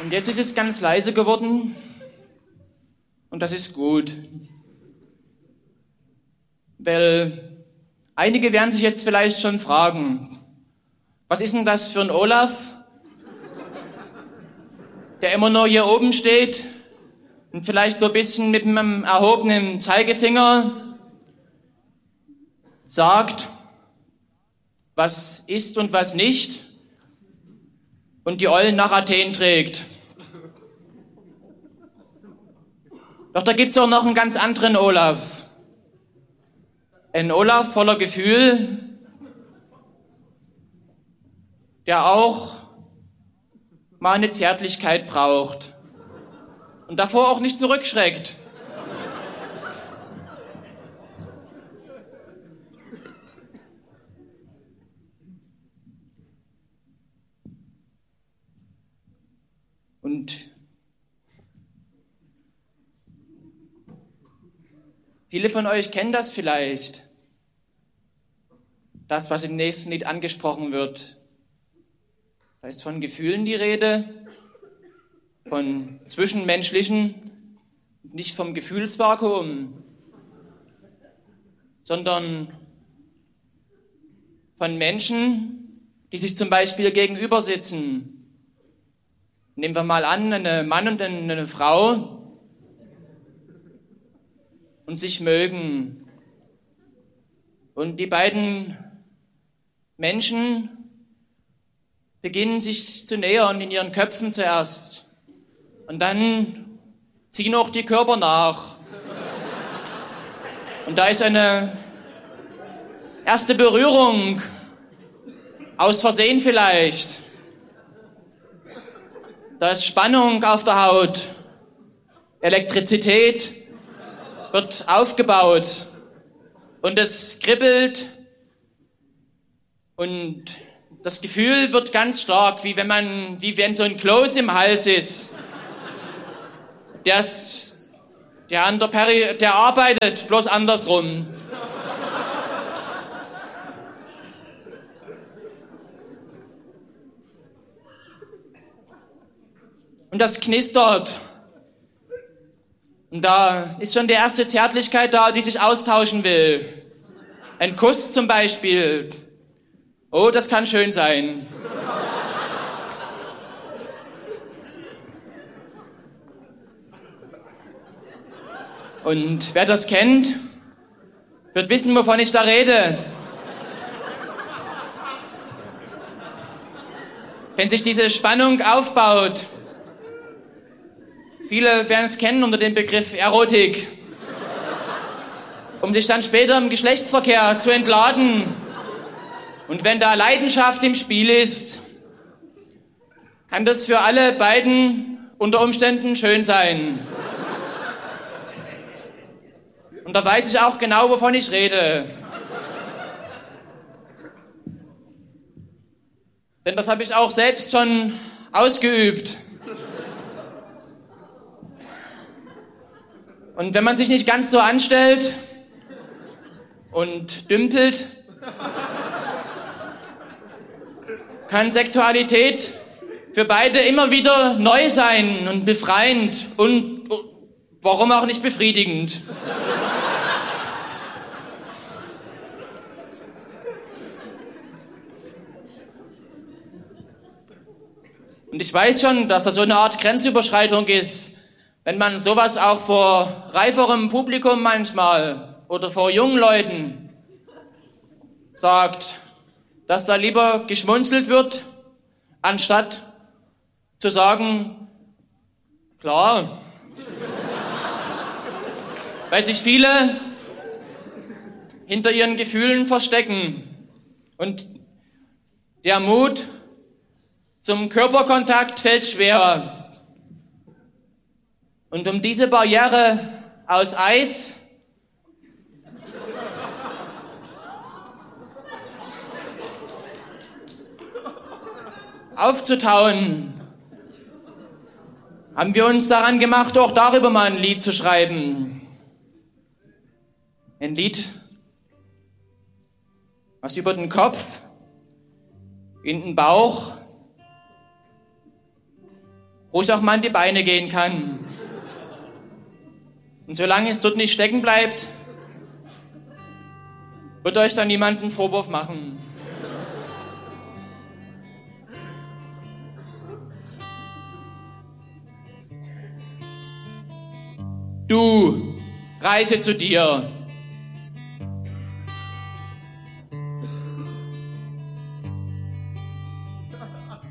Und jetzt ist es ganz leise geworden und das ist gut. Weil einige werden sich jetzt vielleicht schon fragen, was ist denn das für ein Olaf, der immer nur hier oben steht und vielleicht so ein bisschen mit einem erhobenen Zeigefinger sagt, was ist und was nicht und die Ollen nach Athen trägt. Doch da gibt's auch noch einen ganz anderen Olaf. Ein Olaf voller Gefühl, der auch mal eine Zärtlichkeit braucht und davor auch nicht zurückschreckt. Und viele von euch kennen das vielleicht. Das, was im nächsten Lied angesprochen wird. Da ist von Gefühlen die Rede, von zwischenmenschlichen, nicht vom Gefühlsvakuum, sondern von Menschen, die sich zum Beispiel gegenüber sitzen. Nehmen wir mal an, ein Mann und eine Frau und sich mögen. Und die beiden Menschen beginnen sich zu nähern in ihren Köpfen zuerst. Und dann ziehen auch die Körper nach. Und da ist eine erste Berührung, aus Versehen vielleicht. Da ist Spannung auf der Haut. Elektrizität wird aufgebaut. Und es kribbelt. Und das Gefühl wird ganz stark, wie wenn so ein Kloß im Hals ist. Der arbeitet, bloß andersrum. Und das knistert. Und da ist schon die erste Zärtlichkeit da, die sich austauschen will. Ein Kuss zum Beispiel. Oh, das kann schön sein. Und wer das kennt, wird wissen, wovon ich da rede. Wenn sich diese Spannung aufbaut. Viele werden es kennen unter dem Begriff Erotik. Um sich dann später im Geschlechtsverkehr zu entladen. Und wenn da Leidenschaft im Spiel ist, kann das für alle beiden unter Umständen schön sein. Und da weiß ich auch genau, wovon ich rede. Denn das habe ich auch selbst schon ausgeübt. Und wenn man sich nicht ganz so anstellt und dümpelt, kann Sexualität für beide immer wieder neu sein und befreiend und warum auch nicht befriedigend. Und ich weiß schon, dass das so eine Art Grenzüberschreitung ist, wenn man sowas auch vor reiferem Publikum manchmal oder vor jungen Leuten sagt, dass da lieber geschmunzelt wird, anstatt zu sagen, klar. Weil sich viele hinter ihren Gefühlen verstecken und der Mut zum Körperkontakt fällt schwerer. Und um diese Barriere aus Eis aufzutauen, haben wir uns daran gemacht, auch darüber mal ein Lied zu schreiben. Ein Lied, was über den Kopf, in den Bauch ruhig auch mal an die Beine gehen kann. Und solange es dort nicht stecken bleibt, wird euch da niemand einen Vorwurf machen. Du, reise zu dir.